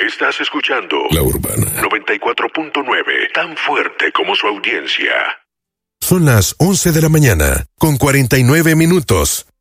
Estás escuchando La Urbana 94.9, tan fuerte como su audiencia. Son las 11 de la mañana, con 49 minutos.